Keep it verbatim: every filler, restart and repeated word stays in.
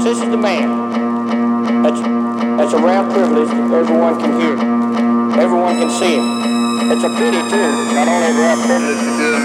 this is the man. That's, that's a rare privilege that everyone can hear. Everyone can see him. It's a pity, too, not only a rare privilege to hear him,